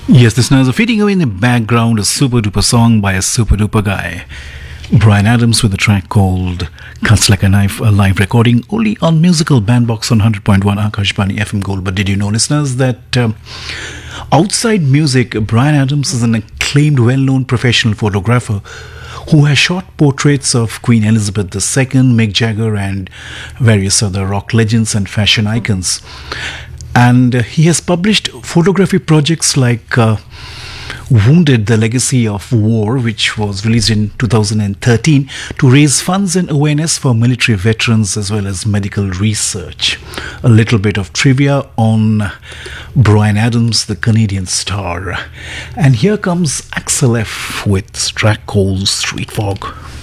Yes, listeners, fading away in the background, a super duper song by a super duper guy. Brian Adams with a track called Cuts Like a Knife, a live recording only on Musical Bandbox on 100.1 Akashvani FM Gold. But did you know, listeners, that outside music, Brian Adams is an acclaimed, well-known professional photographer who has shot portraits of Queen Elizabeth II, Mick Jagger, and various other rock legends and fashion icons. And he has published photography projects like Wounded, The Legacy of War, which was released in 2013 to raise funds and awareness for military veterans as well as medical research. A little bit of trivia on Brian Adams, the Canadian star. And here comes Axel F with track called Street Fog.